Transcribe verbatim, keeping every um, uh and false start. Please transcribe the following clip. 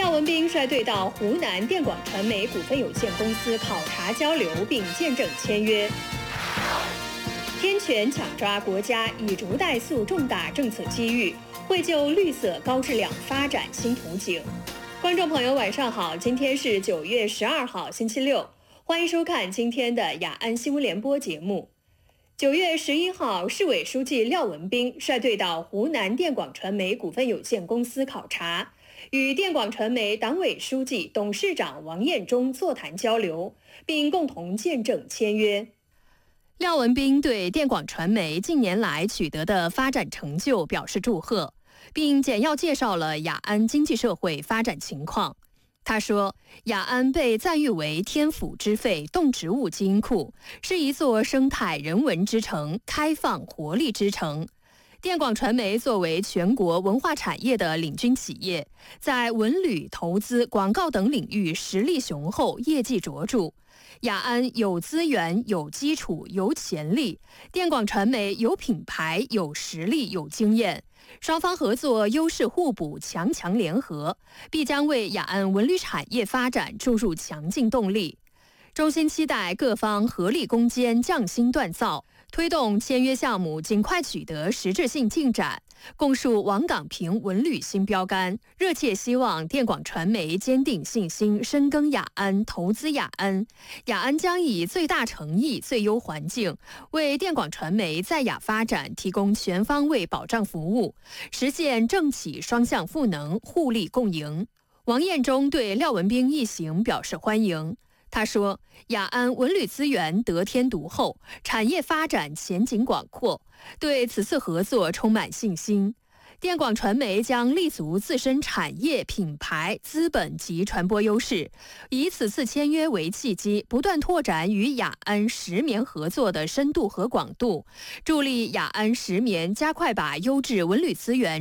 廖文彬率队到湖南电广传媒股份有限公司考察交流，并见证签约。天权抢抓国家以竹代塑重大政策机遇，绘就绿色高质量发展新图景。观众朋友，晚上好，今天是九月十二号，星期六，欢迎收看今天的雅安新闻联播节目。九月十一号，市委书记廖文彬率队到湖南电广传媒股份有限公司考察，与电广传媒党委书记、董事长王彦忠座谈交流，并共同见证签约。廖文彬对电广传媒近年来取得的发展成就表示祝贺，并简要介绍了雅安经济社会发展情况。他说，雅安被赞誉为天府之肺、动植物基因库，是一座生态人文之城、开放活力之城。电广传媒作为全国文化产业的领军企业，在文旅、投资、广告等领域实力雄厚，业绩卓著。雅安有资源、有基础、有潜力，电广传媒有品牌、有实力、有经验，双方合作优势互补，强强联合，必将为雅安文旅产业发展注入强劲动力。衷心期待各方合力攻坚、匠心锻造，推动签约项目尽快取得实质性进展，共树王岗坪文旅新标杆。热切希望电广传媒坚定信心，深耕雅安，投资雅安。雅安将以最大诚意、最优环境，为电广传媒在雅发展提供全方位保障服务，实现政企双向赋能、互利共赢。王彦忠对廖文彬一行表示欢迎。他说，雅安文旅资源得天独厚，产业发展前景广阔，对此次合作充满信心。电广传媒将立足自身产业、品牌、资本及传播优势，以此次签约为契机，不断拓展与雅安石棉合作的深度和广度，助力雅安石棉加快把优质文旅资源